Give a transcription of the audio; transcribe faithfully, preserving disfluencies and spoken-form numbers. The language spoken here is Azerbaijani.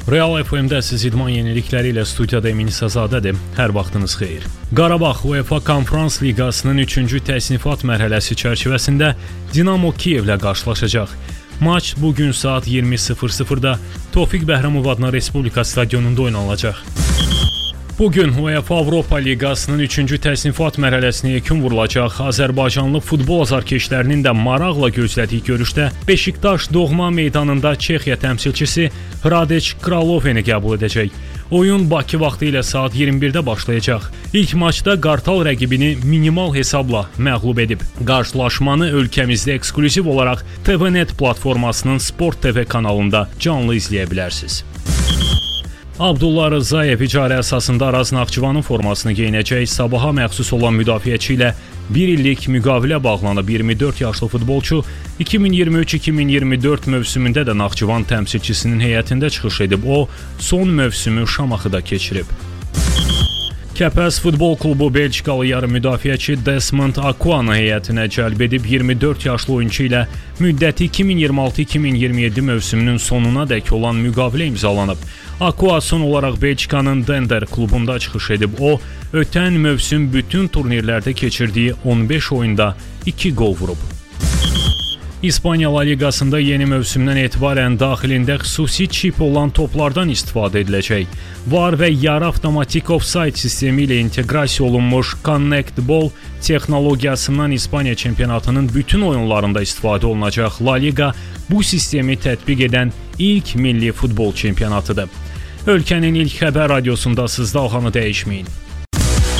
Real F M-də siz idman yenilikləri ilə studiyada Emin İsazadədir. Hər vaxtınız xeyir. Qarabağ UEFA Konferans Liqasının üçüncü təsnifat mərhələsi çərçivəsində Dinamo Kiyevlə qarşılaşacaq. Maç bugün saat iyirmi sıfır sıfırda Tofiq Bəhramov adına Respublika stadionunda oynanılacaq. Bugün UEFA Avropa Liqasının üçüncü təsnifat mərhələsinə yekun vurulacaq. Azərbaycanlı futbol azarkeşlərinin də maraqla gözlədiyi görüşdə Beşiktaş doğma meydanında Çexiya təmsilçisi Hradec Kraloveni qəbul edəcək. Oyun Bakı vaxtı ilə saat iyirmi birdə başlayacaq. İlk maçda Qartal rəqibini minimal hesabla məğlub edib. Qarşılaşmanı ölkəmizdə ekskluziv olaraq T V Net platformasının Sport T V kanalında canlı izləyə bilərsiniz. Abdullah Rzayev icarə əsasında Araz Naxçıvanın formasını geyinəcək. Sabaha məxsus olan müdafiəçi ilə bir illik müqavilə bağlanıb. iyirmi dörd yaşlı futbolçu iki min iyirmi üç iki min iyirmi dörd mövsümündə də Naxçıvan təmsilçisinin heyətində çıxış edib. O, son mövsümü Şamaxıda keçirib. Kəpəz Futbol Klubu Belçikalı yarım müdafiəçi Desmond Aquanı heyətinə cəlb edib. iyirmi dörd yaşlı oyunçu ilə müddəti iki min iyirmi altı iki min iyirmi yeddi mövsümünün sonuna dək olan müqavilə imzalanıb. Aqua son olaraq Belçikanın Dender klubunda çıxış edib. O, ötən mövsüm bütün turnirlərdə keçirdiyi on beş oyunda iki qol vurub. İspaniya La Liqasında yeni mövsümdən etibarən daxilində xüsusi çip olan toplardan istifadə ediləcək. VAR və yarı avtomatik offside sistemi ilə inteqrasiya olunmuş Connect Ball texnologiyasından İspaniya çempionatının bütün oyunlarında istifadə olunacaq. La Liqa bu sistemi tətbiq edən ilk milli futbol çempionatıdır. Ölkənin ilk xəbər radiosunda siz dalğanı dəyişməyin.